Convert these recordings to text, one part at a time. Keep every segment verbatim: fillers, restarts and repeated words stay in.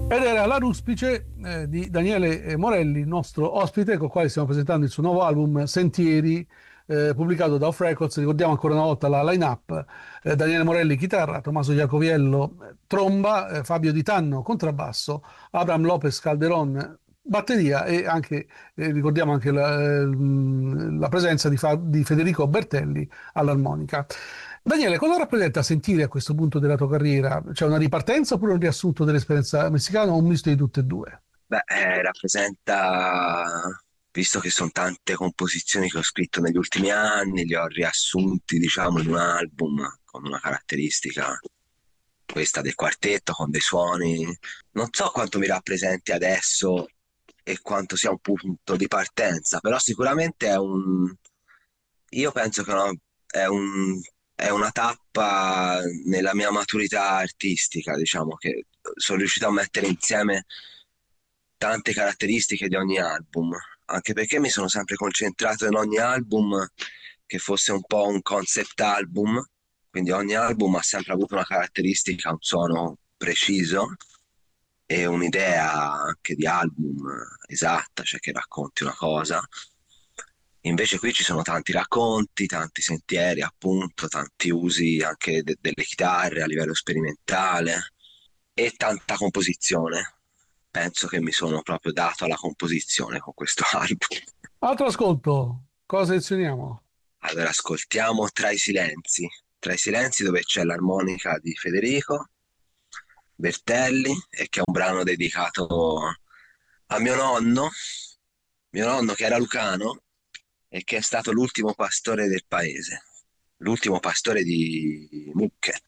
Ed era La Ruspice eh, di Daniele Morelli, nostro ospite, con il quale stiamo presentando il suo nuovo album Sentieri, eh, pubblicato da Off Records. Ricordiamo ancora una volta la line-up: eh, Daniele Morelli chitarra, Tommaso Iacoviello eh, tromba, eh, Fabio Di Tanno contrabbasso, Abraham Lopez Calderon batteria e anche, eh, ricordiamo anche la, eh, la presenza di, Fa- di Federico Bertelli all'armonica. Daniele, cosa rappresenta Sentire a questo punto della tua carriera? C'è una ripartenza oppure un riassunto dell'esperienza messicana o un misto di tutte e due? Beh, eh, rappresenta, visto che sono tante composizioni che ho scritto negli ultimi anni, li ho riassunti, diciamo, in un album con una caratteristica, questa del quartetto, con dei suoni. Non so quanto mi rappresenti adesso e quanto sia un punto di partenza, però sicuramente è un... Io penso che no, è un, è una tappa nella mia maturità artistica, diciamo, che sono riuscito a mettere insieme tante caratteristiche di ogni album, anche perché mi sono sempre concentrato in ogni album che fosse un po' un concept album, quindi ogni album ha sempre avuto una caratteristica, un suono preciso e un'idea anche di album esatta, cioè che racconti una cosa. Invece qui ci sono tanti racconti, tanti sentieri, appunto, tanti usi anche de- delle chitarre a livello sperimentale e tanta composizione. Penso che mi sono proprio dato alla composizione con questo album. Altro ascolto, cosa selezioniamo? Allora, ascoltiamo Tra i silenzi. Tra i silenzi dove c'è l'armonica di Federico Bertelli e che è un brano dedicato a mio nonno, mio nonno che era lucano e che è stato l'ultimo pastore del paese, l'ultimo pastore di mucche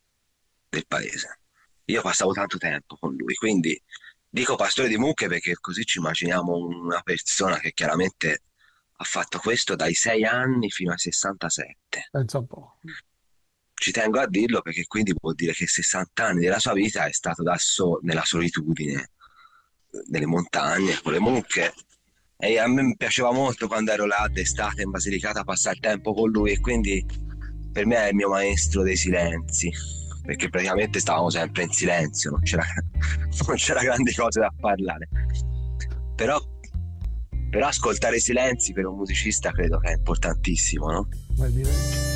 del paese. Io passavo tanto tempo con lui, quindi dico pastore di mucche perché così ci immaginiamo una persona che chiaramente ha fatto questo dai sei anni fino ai sessantasette. Pensa un po'. Ci tengo a dirlo perché quindi vuol dire che sessanta anni della sua vita è stato da so- nella solitudine, nelle montagne, con le mucche. E a me piaceva molto quando ero là d'estate in Basilicata passare il tempo con lui e quindi per me è il mio maestro dei silenzi, perché praticamente stavamo sempre in silenzio, non c'era, non c'era grandi cose da parlare. Però, però ascoltare i silenzi per un musicista credo che è importantissimo, no? Vai dire.